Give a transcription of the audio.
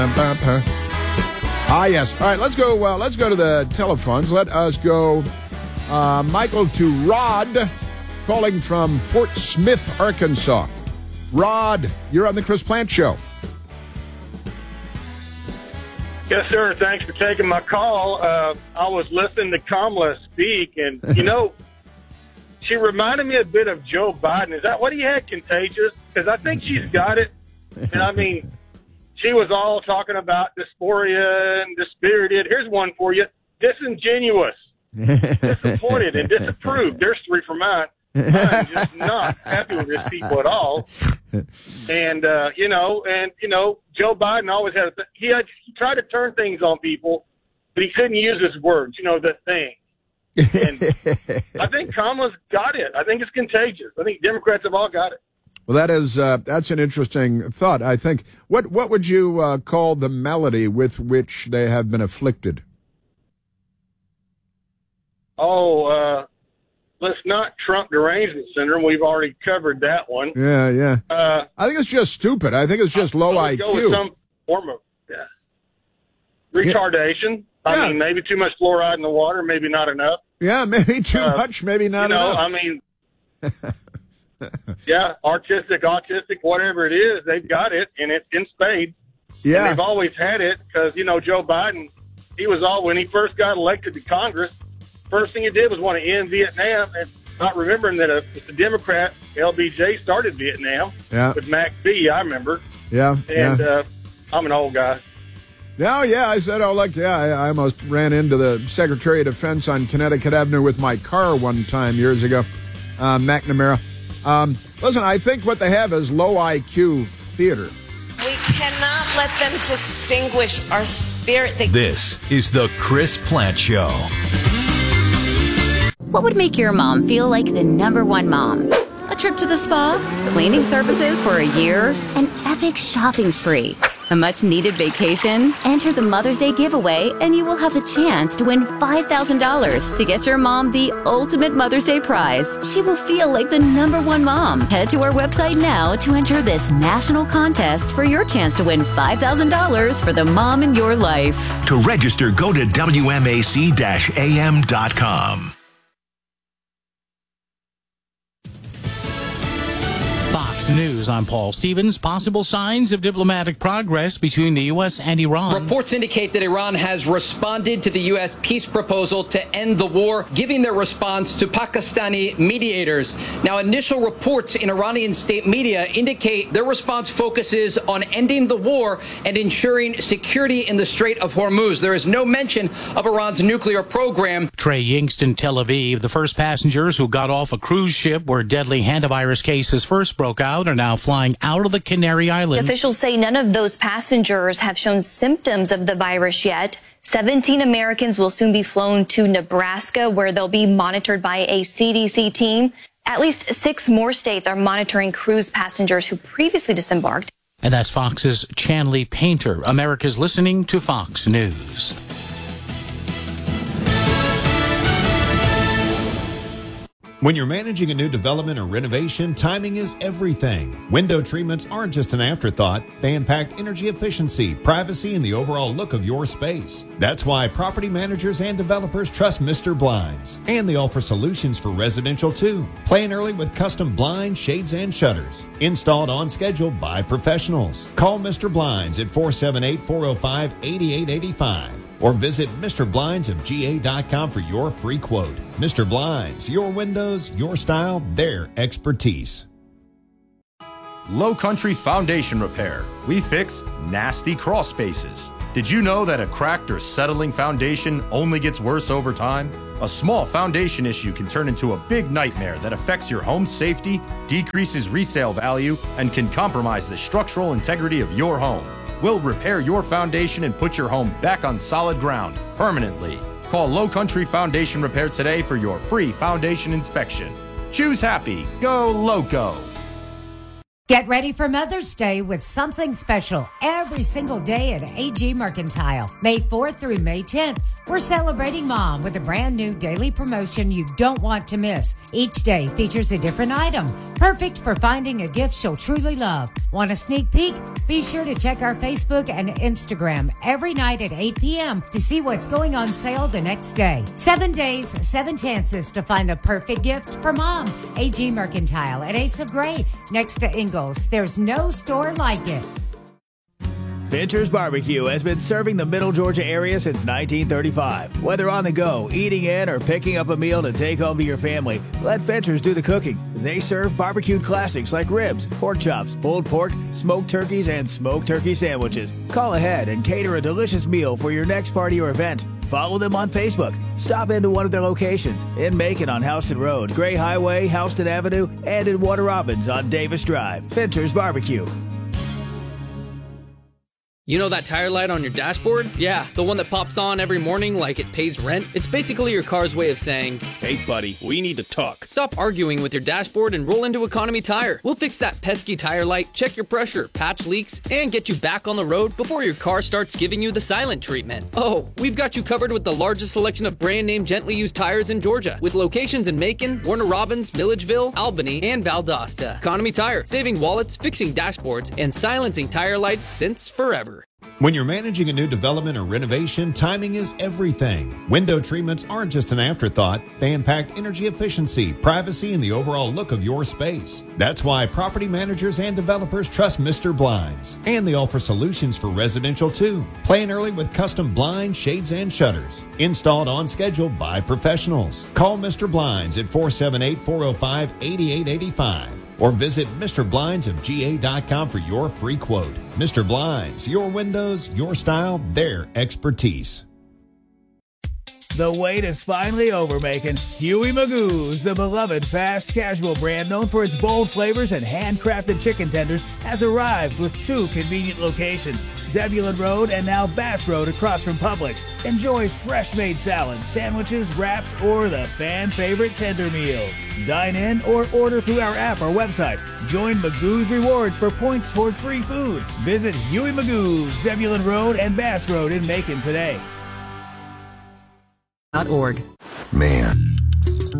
Ah, yes. All right, let's go. Let's go to the telephones. Let us go, Michael, to Rod, calling from Fort Smith, Arkansas. Rod, you're on the Chris Plant Show. Yes, sir. Thanks for taking my call. I was listening to Kamala speak, and, she reminded me a bit of Joe Biden. Is that what he had, contagious? Because I think she's got it. And, she was all talking about dysphoria and dispirited. Here's one for you. Disingenuous, disappointed, and disapproved. There's three for mine. I'm just not happy with these people at all. And, Joe Biden always had he tried to turn things on people, but he couldn't use his words, the thing. And I think Kamala's got it. I think it's contagious. I think Democrats have all got it. Well, that's an interesting thought, I think. What would you call the malady with which they have been afflicted? Let's not Trump derangement syndrome. We've already covered that one. Yeah. I think it's just stupid. I think it's just low IQ. Go with some form of retardation. Yeah. I mean, maybe too much fluoride in the water, maybe not enough. Yeah, maybe too much, maybe not enough. Yeah, autistic, whatever it is, they've got it, and it's in spades. Yeah. And they've always had it because, Joe Biden, when he first got elected to Congress, first thing he did was want to end Vietnam, and not remembering that the Democrat, LBJ, started Vietnam with McPhee, I remember. Yeah. And I'm an old guy. No, I said, I almost ran into the Secretary of Defense on Connecticut Avenue with my car one time years ago, McNamara. Listen, I think what they have is low IQ theater. We cannot let them distinguish our spirit. This is the Chris Plant Show. What would make your mom feel like the #1 mom? A trip to the spa? Cleaning services for a year? An epic shopping spree? A much-needed vacation? Enter the Mother's Day giveaway and you will have the chance to win $5,000 to get your mom the ultimate Mother's Day prize. She will feel like the #1 mom. Head to our website now to enter this national contest for your chance to win $5,000 for the mom in your life. To register, go to WMAC-AM.com. Fox News, I'm Paul Stevens. Possible signs of diplomatic progress between the U.S. and Iran. Reports indicate that Iran has responded to the U.S. peace proposal to end the war, giving their response to Pakistani mediators. Now, initial reports in Iranian state media indicate their response focuses on ending the war and ensuring security in the Strait of Hormuz. There is no mention of Iran's nuclear program. Trey Yingst, Tel Aviv. The first passengers who got off a cruise ship where deadly hantavirus cases first broke out are now flying out of the Canary Islands. Officials say none of those passengers have shown symptoms of the virus yet. 17 Americans will soon be flown to Nebraska, where they'll be monitored by a CDC team. At least 6 more states are monitoring cruise passengers who previously disembarked. And that's Fox's Chanley Painter. America's listening to Fox News. When you're managing a new development or renovation, timing is everything. Window treatments aren't just an afterthought. They impact energy efficiency, privacy, and the overall look of your space. That's why property managers and developers trust Mr. Blinds. And they offer solutions for residential too. Plan early with custom blinds, shades, and shutters. Installed on schedule by professionals. Call Mr. Blinds at 478-405-8885. Or visit MrBlindsofGA.com for your free quote. Mr. Blinds, your windows, your style, their expertise. Low Country Foundation Repair. We fix nasty crawl spaces. Did you know that a cracked or settling foundation only gets worse over time? A small foundation issue can turn into a big nightmare that affects your home's safety, decreases resale value, and can compromise the structural integrity of your home. We'll repair your foundation and put your home back on solid ground permanently. Call Low Country Foundation Repair today for your free foundation inspection. Choose happy. Go Loco. Get ready for Mother's Day with something special every single day at AG Mercantile. May 4th through May 10th, we're celebrating Mom with a brand new daily promotion you don't want to miss. Each day features a different item, perfect for finding a gift she'll truly love. Want a sneak peek? Be sure to check our Facebook and Instagram every night at 8 p.m. to see what's going on sale the next day. 7 days, 7 chances to find the perfect gift for Mom. AG Mercantile at Ace of Gray, next to Ingalls. There's no store like it. Fincher's Barbecue has been serving the Middle Georgia area since 1935. Whether on the go, eating in, or picking up a meal to take home to your family, let Fincher's do the cooking. They serve barbecued classics like ribs, pork chops, pulled pork, smoked turkeys, and smoked turkey sandwiches. Call ahead and cater a delicious meal for your next party or event. Follow them on Facebook. Stop into one of their locations in Macon on Houston Road, Gray Highway, Houston Avenue, and in Warner Robins on Davis Drive. Fincher's Barbecue. You know that tire light on your dashboard? Yeah, the one that pops on every morning like it pays rent? It's basically your car's way of saying, "Hey buddy, we need to talk." Stop arguing with your dashboard and roll into Economy Tire. We'll fix that pesky tire light, check your pressure, patch leaks, and get you back on the road before your car starts giving you the silent treatment. Oh, we've got you covered with the largest selection of brand name gently used tires in Georgia, with locations in Macon, Warner Robins, Milledgeville, Albany, and Valdosta. Economy Tire, saving wallets, fixing dashboards, and silencing tire lights since forever. When you're managing a new development or renovation, timing is everything. Window treatments aren't just an afterthought. They impact energy efficiency, privacy, and the overall look of your space. That's why property managers and developers trust Mr. Blinds. And they offer solutions for residential too. Plan early with custom blinds, shades, and shutters. Installed on schedule by professionals. Call Mr. Blinds at 478-405-8885. Or visit MrBlindsofGA.com for your free quote. Mr. Blinds, your windows, your style, their expertise. The wait is finally over, Macon. Huey Magoo's, the beloved fast casual brand known for its bold flavors and handcrafted chicken tenders, has arrived with 2 convenient locations, Zebulon Road and now Bass Road across from Publix. Enjoy fresh-made salads, sandwiches, wraps, or the fan-favorite tender meals. Dine in or order through our app or website. Join Magoo's Rewards for points toward free food. Visit Huey Magoo's, Zebulon Road and Bass Road in Macon today. .org. Man,